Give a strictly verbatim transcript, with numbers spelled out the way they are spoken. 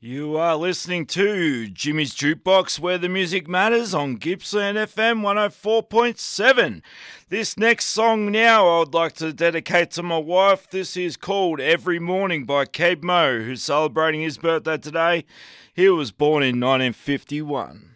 You are listening to Jimmy's Jukebox, where the music matters, on Gippsland F M one oh four point seven. This next song now I would like to dedicate to my wife. This is called Every Morning by Keb Mo, who's celebrating his birthday today. He was born in nineteen fifty-one.